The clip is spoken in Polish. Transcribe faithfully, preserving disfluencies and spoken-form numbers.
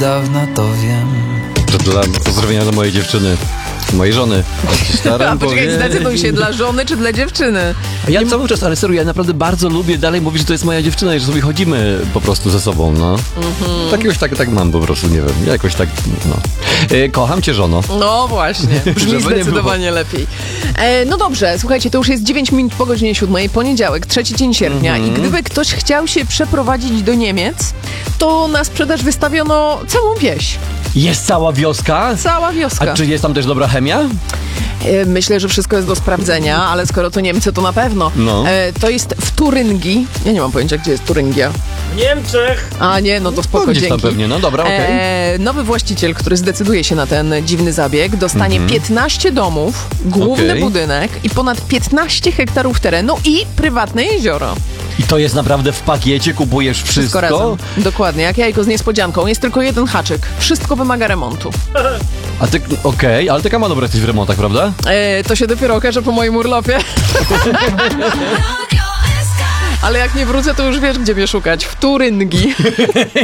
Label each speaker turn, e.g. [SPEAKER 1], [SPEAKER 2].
[SPEAKER 1] Dawno to wiem.
[SPEAKER 2] To dla pozdrowienia do mojej dziewczyny, mojej żony.
[SPEAKER 3] A poczekaj, zdecyduj się, dla żony czy dla dziewczyny?
[SPEAKER 2] Ja cały czas, ale serio, ja naprawdę bardzo lubię dalej mówić, że to jest moja dziewczyna i że sobie chodzimy po prostu ze sobą, no. Mhm. Tak jakoś tak, tak mam po prostu, nie wiem, ja jakoś tak, no. E, kocham cię, żono.
[SPEAKER 3] No właśnie, brzmi zdecydowanie lepiej. E, no dobrze, słuchajcie, to już jest dziewięć minut po godzinie siódmej, poniedziałek, trzeci dzień sierpnia mhm. i gdyby ktoś chciał się przeprowadzić do Niemiec, to na sprzedaż wystawiono całą wieś.
[SPEAKER 2] Jest cała wioska?
[SPEAKER 3] Cała wioska.
[SPEAKER 2] A czy jest tam też dobra chemia?
[SPEAKER 3] Myślę, że wszystko jest do sprawdzenia, ale skoro to Niemcy, to na pewno.
[SPEAKER 2] No.
[SPEAKER 3] E, to jest w Turyngii. Ja nie mam pojęcia, gdzie jest Turyngia.
[SPEAKER 4] W Niemczech!
[SPEAKER 3] A nie, no to spoko,
[SPEAKER 2] no, gdzieś
[SPEAKER 3] dzięki.
[SPEAKER 2] tam pewnie, no dobra, okej. Okay.
[SPEAKER 3] E, nowy właściciel, który zdecyduje się na ten dziwny zabieg, dostanie mm-hmm. piętnaście domów, główny okay. budynek i ponad piętnaście hektarów terenu i prywatne jezioro.
[SPEAKER 2] I to jest naprawdę w pakiecie? Kupujesz wszystko?
[SPEAKER 3] Wszystko razem. Dokładnie, jak jajko z niespodzianką. Jest tylko jeden haczyk. Wszystko wymaga remontu.
[SPEAKER 2] A ty, okej, okay, ale ty Kama dobra jesteś w remontach, prawda?
[SPEAKER 3] E, to się dopiero okaże po moim urlopie. Ale jak nie wrócę, to już wiesz, gdzie mnie szukać. W Turyngii.